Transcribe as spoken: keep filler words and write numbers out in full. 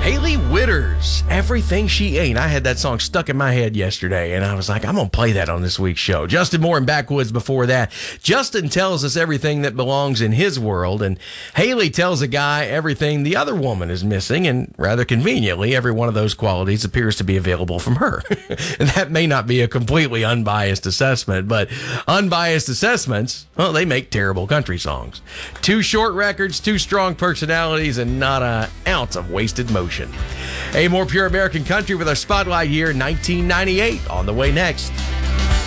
Hailey Whitters, Everything She Ain't. I had that song stuck in my head yesterday, and I was like, I'm going to play that on this week's show. Justin Moore and Backwoods before that. Justin tells us everything that belongs in his world, and Hailey tells a guy everything the other woman is missing, and rather conveniently, every one of those qualities appears to be available from her. And that may not be a completely unbiased assessment, but unbiased assessments, well, they make terrible country songs. Two short records, two strong personalities, and not an ounce of wasted motion. A more pure American country with our spotlight here, nineteen ninety-eight, on the way next.